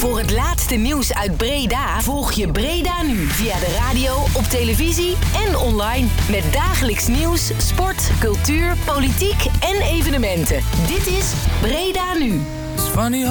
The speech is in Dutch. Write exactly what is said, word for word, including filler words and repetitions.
Voor het laatste nieuws uit Breda volg je Breda Nu via de radio, op televisie en online. Met dagelijks nieuws, sport, cultuur, politiek en evenementen. Dit is Breda Nu. It's funny